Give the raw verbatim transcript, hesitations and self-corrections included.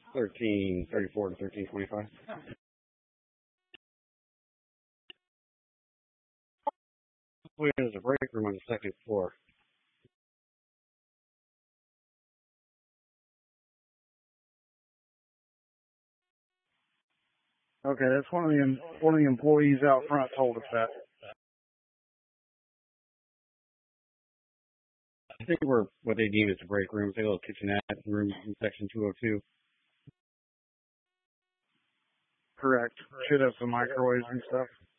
thirteen thirty-four to thirteen twenty-five. There's a break room on the second floor. Okay, that's one of the one of the employees out front told us that. I think we're what they deem as a break room. It's a little kitchenette room in section two oh two. Correct. Should have some microwaves and stuff.